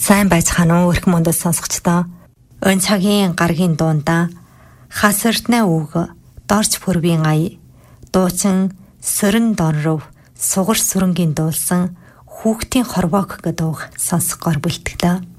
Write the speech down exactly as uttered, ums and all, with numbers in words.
Сайн байцгаана уу өрх мөндөл сонсогчдоо. Өн цагийн гаргийн дундаа хасартнаа үг дорч пүрвийн ая дуучин сөрөн донров сугар сүрэнгийн дуулсан хүүхдийн хорвоог гэдэг дууг сонсгоор бэлтгэдэг.